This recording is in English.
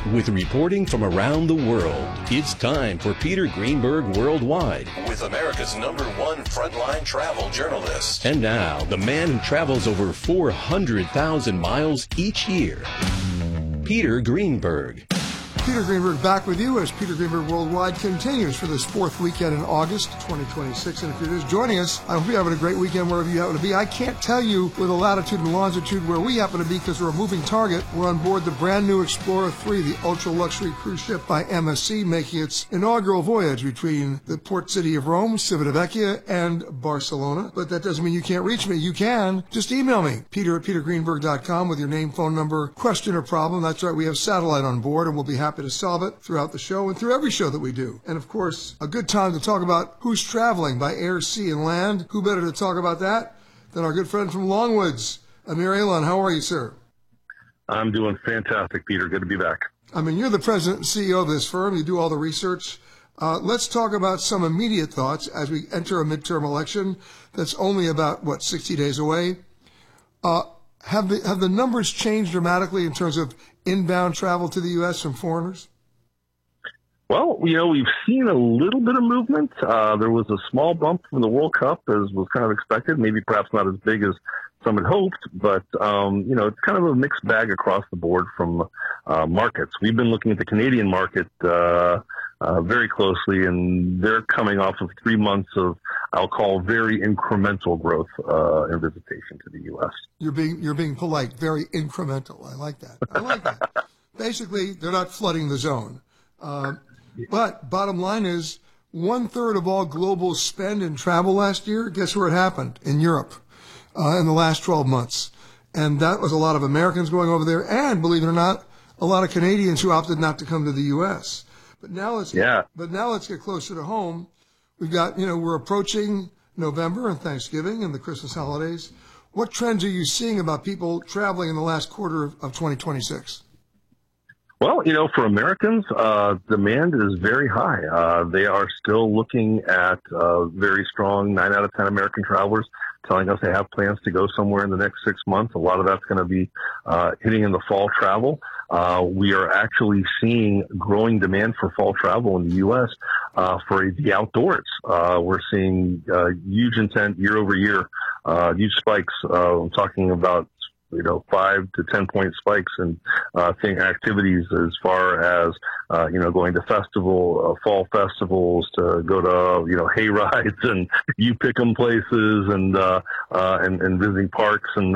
With reporting from around the world, it's time for Peter Greenberg Worldwide, with America's #1 frontline travel journalist. And now, the man who travels over 400,000 miles each year, Peter Greenberg. Peter Greenberg back with you as Peter Greenberg Worldwide continues for this fourth weekend in August 2026. And if you're just joining us, I hope you're having a great weekend wherever you happen to be. I can't tell you with a latitude and longitude where we happen to be because we're a moving target. We're on board the brand new Explorer 3, the ultra-luxury cruise ship by MSC, making its inaugural voyage between the port city of Rome, Civitavecchia, and Barcelona. But that doesn't mean you can't reach me. You can. Just email me, peter@petergreenberg.com, with your name, phone number, question, or problem. That's right, we have satellite on board, and we'll be happy to solve it throughout the show and through every show that we do. And of course, a good time to talk about who's traveling by air, sea, and land. Who better to talk about that than our good friend from Longwoods, Amir Alan. How are you, sir? I'm doing fantastic, Peter. Good to be back. I mean, you're the president and CEO of this firm. You do all the research. Let's talk about some immediate thoughts as we enter a midterm election that's only about, 60 days away. Have the numbers changed dramatically in terms of inbound travel to the U.S. from foreigners? Well, we've seen a little bit of movement. There was a small bump from the World Cup, as was kind of expected, maybe perhaps not as big as some had hoped, but, it's kind of a mixed bag across the board from markets. We've been looking at the Canadian market very closely, and they're coming off of 3 months of, I'll call, very incremental growth in visitation to the U.S. You're being polite, very incremental. I like that. Basically, they're not flooding the zone. But bottom line is, 1/3 of all global spend in travel last year, guess where it happened? In Europe, in the last 12 months. And that was a lot of Americans going over there, and believe it or not, a lot of Canadians who opted not to come to the U.S. But now let's get closer to home. We've got, we're approaching November and Thanksgiving and the Christmas holidays. What trends are you seeing about people traveling in the last quarter of 2026? Well, for Americans, demand is very high. They are still looking at very strong 9 out of 10 American travelers telling us they have plans to go somewhere in the next 6 months. A lot of that's going to be hitting in the fall travel. We are actually seeing growing demand for fall travel in the U.S. For the outdoors. We're seeing huge intent year over year, huge spikes. I'm talking about 5 to 10 point spikes in activities as far as going to fall festivals, to go to hay rides and you pick 'em places and visiting parks and